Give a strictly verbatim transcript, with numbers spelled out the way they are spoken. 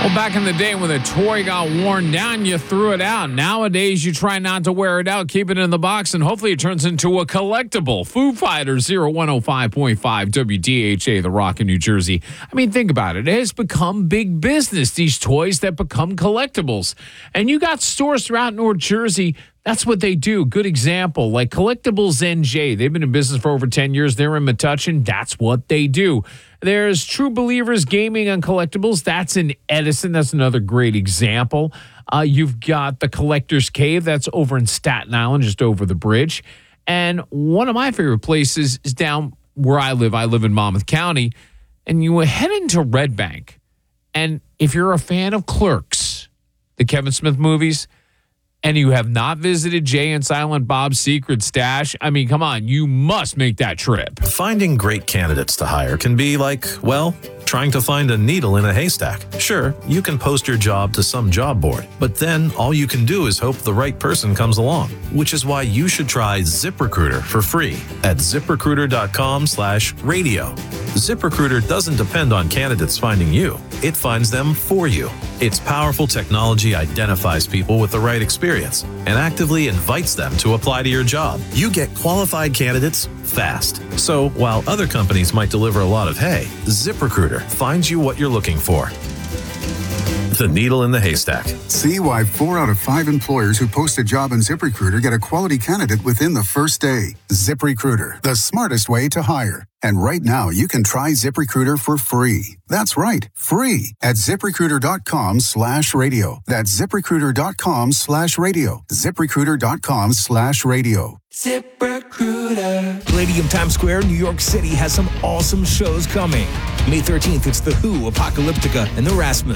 Well, back in the day when the toy got worn down, you threw it out. Nowadays, you try not to wear it out, keep it in the box, and hopefully it turns into a collectible. Foo Fighters, oh one oh five point five W D H A, The Rock in New Jersey. I mean, think about it. It has become big business, these toys that become collectibles. And you got stores throughout North Jersey. That's what they do. Good example, like Collectibles N J. They've been in business for over ten years. They're in Metuchen. That's what they do. There's True Believers Gaming and Collectibles. That's in Edison. That's another great example. Uh, you've got the Collector's Cave. That's over in Staten Island, just over the bridge. And one of my favorite places is down where I live. I live in Monmouth County. And you head into Red Bank. And if you're a fan of Clerks, the Kevin Smith movies, and you have not visited Jay and Silent Bob's Secret Stash, I mean, come on, you must make that trip. Finding great candidates to hire can be like, well, trying to find a needle in a haystack. Sure, you can post your job to some job board, but then all you can do is hope the right person comes along, which is why you should try ZipRecruiter for free at ZipRecruiter.com slash radio. ZipRecruiter doesn't depend on candidates finding you. It finds them for you. Its powerful technology identifies people with the right experience and actively invites them to apply to your job. You get qualified candidates fast. So while other companies might deliver a lot of hay, ZipRecruiter finds you what you're looking for. The needle in the haystack. See why four out of five employers who post a job in ZipRecruiter get a quality candidate within the first day. ZipRecruiter, the smartest way to hire. And right now, you can try ZipRecruiter for free. That's right, free at ZipRecruiter.com slash radio. That's ZipRecruiter.com slash radio. ZipRecruiter.com slash radio. ZipRecruiter. Palladium Times Square, New York City has some awesome shows coming. May thirteenth, it's The Who, Apocalyptica, and The Rasmus.